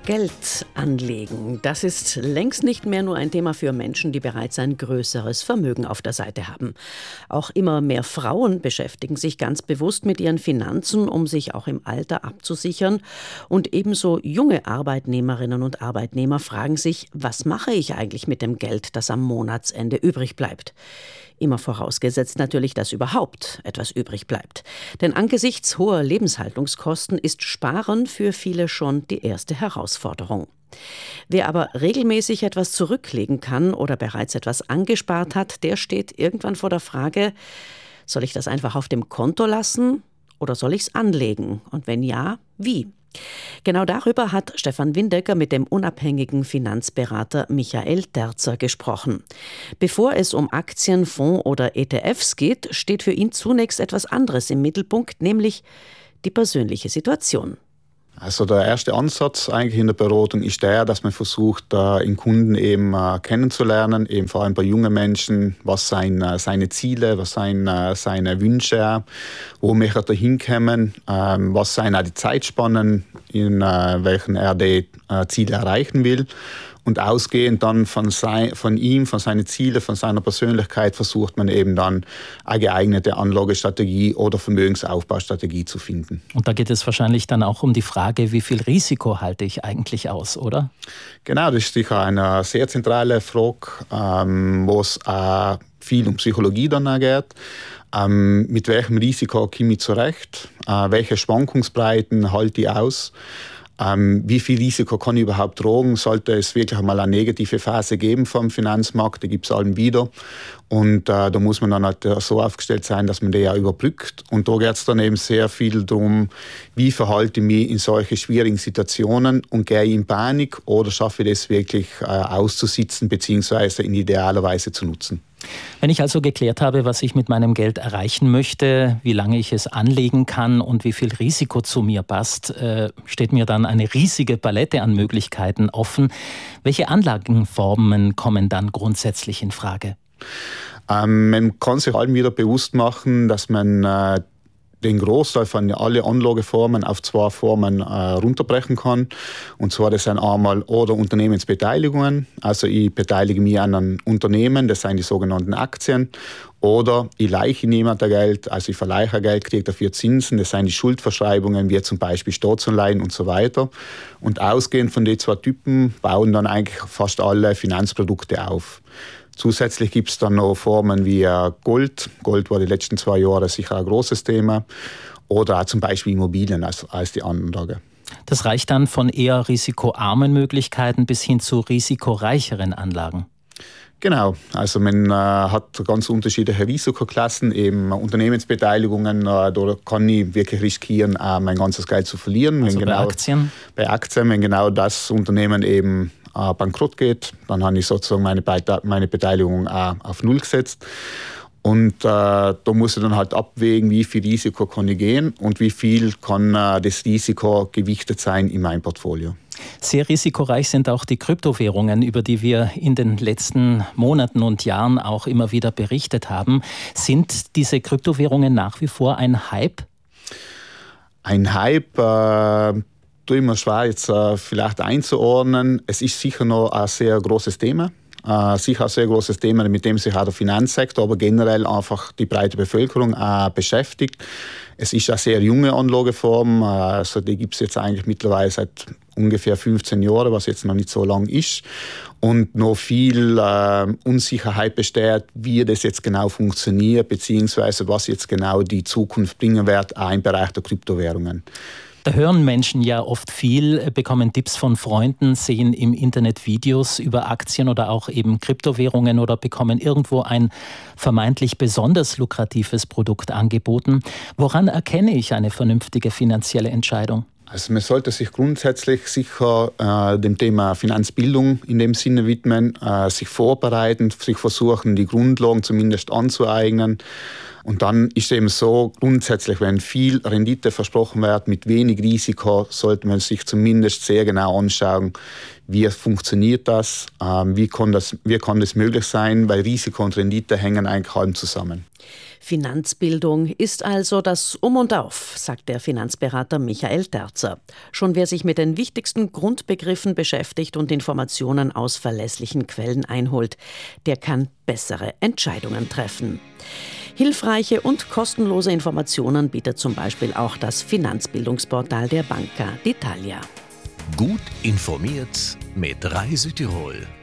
Geld anlegen, das ist längst nicht mehr nur ein Thema für Menschen, die bereits ein größeres Vermögen auf der Seite haben. Auch immer mehr Frauen beschäftigen sich ganz bewusst mit ihren Finanzen, um sich auch im Alter abzusichern. Und ebenso junge Arbeitnehmerinnen und Arbeitnehmer fragen sich, was mache ich eigentlich mit dem Geld, das am Monatsende übrig bleibt? Immer vorausgesetzt natürlich, dass überhaupt etwas übrig bleibt. Denn angesichts hoher Lebenshaltungskosten ist Sparen für viele schon die erste Herausforderung. Wer aber regelmäßig etwas zurücklegen kann oder bereits etwas angespart hat, der steht irgendwann vor der Frage, soll ich das einfach auf dem Konto lassen oder soll ich es anlegen? Und wenn ja, wie? Genau darüber hat Stefan Windecker mit dem unabhängigen Finanzberater Michael Terzer gesprochen. Bevor es um Aktien, Fonds oder ETFs geht, steht für ihn zunächst etwas anderes im Mittelpunkt, nämlich die persönliche Situation. Also der erste Ansatz eigentlich in der Beratung ist der, dass man versucht, den Kunden eben kennenzulernen, eben vor allem bei jungen Menschen, was seine Ziele, was seine Wünsche, wo möchte er hinkommen, was sind auch die Zeitspannen, in welchen er die Ziele erreichen will. Und ausgehend dann von ihm, von seinen Zielen, von seiner Persönlichkeit versucht man eben dann eine geeignete Anlagestrategie oder Vermögensaufbaustrategie zu finden. Und da geht es wahrscheinlich dann auch um die Frage, wie viel Risiko halte ich eigentlich aus, oder? Genau, das ist sicher eine sehr zentrale Frage, wo es viel um Psychologie dann geht. Mit welchem Risiko komme ich zurecht? Welche Schwankungsbreiten halte ich aus? Wie viel Risiko kann ich überhaupt tragen? Sollte es wirklich einmal eine negative Phase geben vom Finanzmarkt, die gibt es allen wieder. Und da muss man dann halt so aufgestellt sein, dass man die ja überbrückt. Und da geht es dann eben sehr viel darum, wie verhalte ich mich in solche schwierigen Situationen und gehe ich in Panik oder schaffe ich das wirklich auszusitzen bzw. in idealer Weise zu nutzen. Wenn ich also geklärt habe, was ich mit meinem Geld erreichen möchte, wie lange ich es anlegen kann und wie viel Risiko zu mir passt, steht mir dann eine riesige Palette an Möglichkeiten offen. Welche Anlagenformen kommen dann grundsätzlich in Frage? Man kann sich allem wieder bewusst machen, dass man den Großteil von allen Anlageformen auf zwei Formen runterbrechen kann. Und zwar, das sind einmal oder Unternehmensbeteiligungen, also ich beteilige mich an einem Unternehmen, das sind die sogenannten Aktien, oder ich leihe jemand Geld, also ich verleihe Geld, kriege dafür Zinsen, das sind die Schuldverschreibungen, wie zum Beispiel Staatsanleihen und so weiter. Und ausgehend von den zwei Typen bauen dann eigentlich fast alle Finanzprodukte auf. Zusätzlich gibt es dann noch Formen wie Gold. Gold war die letzten 2 Jahre sicher ein großes Thema. Oder auch zum Beispiel Immobilien als die Anlage. Das reicht dann von eher risikoarmen Möglichkeiten bis hin zu risikoreicheren Anlagen. Genau, also man hat ganz unterschiedliche Risikoklassen, eben Unternehmensbeteiligungen, da kann ich wirklich riskieren, mein ganzes Geld zu verlieren. Also bei Aktien? Bei Aktien, wenn genau das Unternehmen eben bankrott geht, dann habe ich sozusagen meine Beteiligung auf Null gesetzt. Und da muss ich dann halt abwägen, wie viel Risiko kann ich gehen und wie viel kann das Risiko gewichtet sein in meinem Portfolio. Sehr risikoreich sind auch die Kryptowährungen, über die wir in den letzten Monaten und Jahren auch immer wieder berichtet haben. Sind diese Kryptowährungen nach wie vor ein Hype? Ein Hype tue ich mir schwer jetzt vielleicht einzuordnen. Es ist sicher noch ein sehr großes Thema. Sicher ein sehr großes Thema, mit dem sich auch der Finanzsektor, aber generell einfach die breite Bevölkerung beschäftigt. Es ist eine sehr junge Anlageform, also die gibt es jetzt eigentlich mittlerweile seit ungefähr 15 Jahren, was jetzt noch nicht so lang ist. Und noch viel Unsicherheit besteht, wie das jetzt genau funktioniert, beziehungsweise was jetzt genau die Zukunft bringen wird, auch im Bereich der Kryptowährungen. Da hören Menschen ja oft viel, bekommen Tipps von Freunden, sehen im Internet Videos über Aktien oder auch eben Kryptowährungen oder bekommen irgendwo ein vermeintlich besonders lukratives Produkt angeboten. Woran erkenne ich eine vernünftige finanzielle Entscheidung? Also man sollte sich grundsätzlich sicher dem Thema Finanzbildung in dem Sinne widmen, sich vorbereiten, sich versuchen, die Grundlagen zumindest anzueignen. Und dann ist es eben so, grundsätzlich, wenn viel Rendite versprochen wird, mit wenig Risiko, sollte man sich zumindest sehr genau anschauen, wie funktioniert das, wie kann das möglich sein, weil Risiko und Rendite hängen eigentlich halb zusammen. Finanzbildung ist also das Um und Auf, sagt der Finanzberater Michael Terzer. Schon wer sich mit den wichtigsten Grundbegriffen beschäftigt und Informationen aus verlässlichen Quellen einholt, der kann bessere Entscheidungen treffen. Hilfreiche und kostenlose Informationen bietet zum Beispiel auch das Finanzbildungsportal der Banca d'Italia. Gut informiert mit Reise Tirol.